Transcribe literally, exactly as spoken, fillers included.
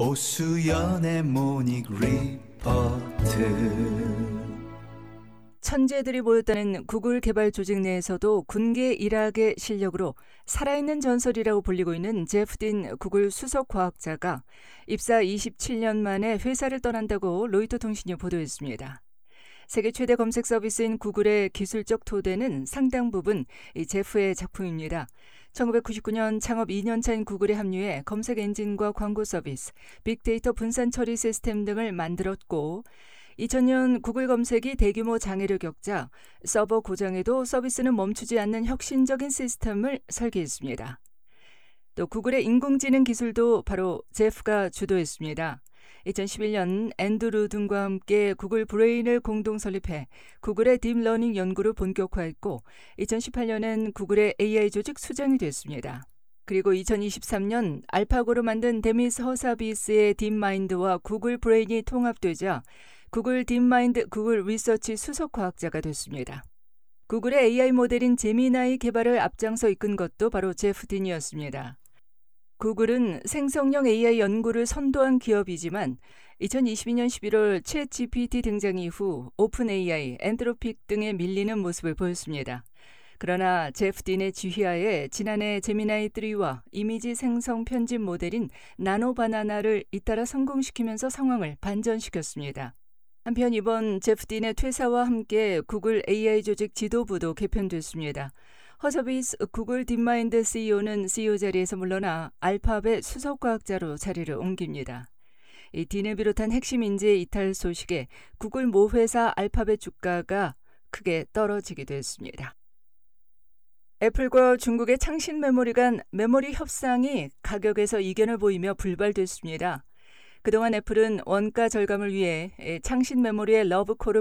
오수연의 모닝 리포트. 천재들이 모였다는 구글 개발 조직 내에서도 군계 일학의 실력으로 살아있는 전설이라고 불리고 있는 제프 딘 구글 수석 과학자가 입사 이십칠 년 만에 회사를 떠난다고 로이터 통신이 보도했습니다. 세계 최대 검색 서비스인 구글의 기술적 토대는 상당 부분 이 제프의 작품입니다. 천구백구십구 년 창업 이 년 차인 구글에 합류해 검색 엔진과 광고 서비스, 빅데이터 분산 처리 시스템 등을 만들었고 이천 년 구글 검색이 대규모 장애를 겪자 서버 고장에도 서비스는 멈추지 않는 혁신적인 시스템을 설계했습니다. 또 구글의 인공지능 기술도 바로 제프가 주도했습니다. 이천십일 년 앤드루 등과 함께 구글 브레인을 공동 설립해 구글의 딥러닝 연구를 본격화했고 이천십팔 년엔 구글의 에이아이 조직 수장이 됐습니다. 그리고 이천이십삼 년 알파고를 만든 데미스 허사비스의 딥마인드와 구글 브레인이 통합되자 구글 딥마인드 구글 리서치 수석 과학자가 됐습니다. 구글의 에이아이 모델인 제미나이 개발을 앞장서 이끈 것도 바로 제프 딘이었습니다. 구글은 생성형 에이아이 연구를 선도한 기업이지만 이천이십이 년 십일월 챗 지피티 등장 이후 오픈 에이아이, 엔트로픽 등에 밀리는 모습을 보였습니다. 그러나 제프 딘의 지휘하에 지난해 제미나이 삼과 이미지 생성 편집 모델인 나노바나나를 잇따라 성공시키면서 상황을 반전시켰습니다. 한편 이번 제프 딘의 퇴사와 함께 구글 에이아이 조직 지도부도 개편됐습니다. 허서비스 구글 딥마인드 씨이오는 씨이오 자리에서 물러나 알파벳 수석과학자로 자리를 옮깁니다. 이 딘을 비롯한 핵심 인재의 이탈 소식에 구글 모회사 알파벳 주가가 크게 떨어지기도 했습니다. 애플과 중국의 창신 메모리 간 메모리 협상이 가격에서 이견을 보이며 불발됐습니다. 그동안 애플은 원가 절감을 위해 창신 메모리의 러브콜을